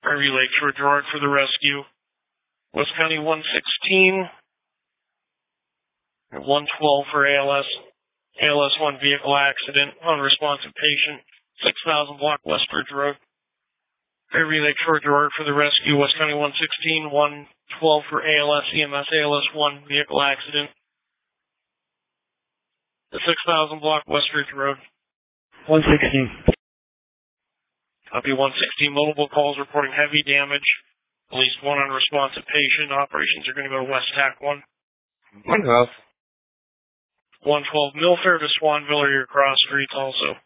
Prairie Lake Shore Gerard for the rescue. West County 116. 112 for ALS. ALS 1 vehicle accident. Unresponsive patient. 6000 block West Bridge Road. Prairie Lake Shore Gerard for the rescue. West County 116. 112 for ALS. EMS ALS 1 vehicle accident. The 6000 block West Ridge Road. 116. Copy 116. Multiple calls reporting heavy damage. At least one unresponsive patient. Operations are going to go to West TAC 1. 112. 112 Millfair to Swanville or your cross streets also.